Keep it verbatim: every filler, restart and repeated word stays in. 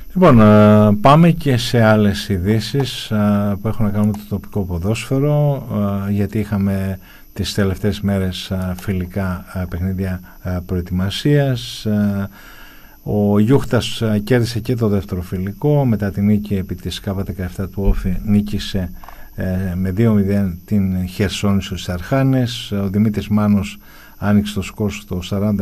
Λοιπόν, πάμε και σε άλλες ειδήσεις που έχουν να κάνουν με το τοπικό ποδόσφαιρο, γιατί είχαμε τις τελευταίες μέρες φιλικά παιχνίδια προετοιμασίας. Ο Γιούχτας κέρδισε και το δεύτερο φιλικό, μετά την νίκη επί της Κ δεκαεπτά του Όφη νίκησε με δύο μηδέν την Χερσόνησο στις Αρχάνες. Ο Δημήτρης Μάνος άνοιξε το σκορ στο σαράντα